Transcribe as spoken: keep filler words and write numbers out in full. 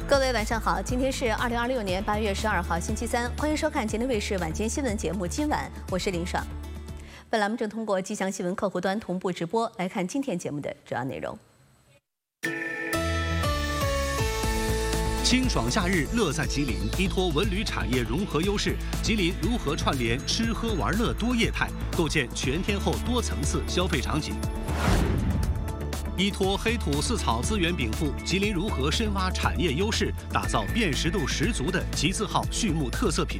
各位晚上好，今天是二零二六年八月十二号星期三，欢迎收看吉林卫视晚间新闻节目。今晚我是林爽，本栏目正通过吉祥新闻客户端同步直播。来看今天节目的主要内容。 清爽夏日乐在吉林，依托文旅产业融合优势，吉林如何串联吃喝玩乐多业态，构建全天候多层次消费场景？依托黑土四草资源禀赋，吉林如何深挖产业优势，打造辨识度十足的吉字号畜牧特色品